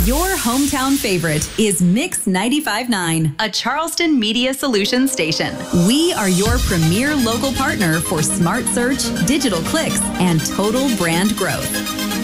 Your hometown favorite is Mix 95.9, a Charleston Media Solutions station. We are your premier local partner for smart search, digital clicks, and total brand growth.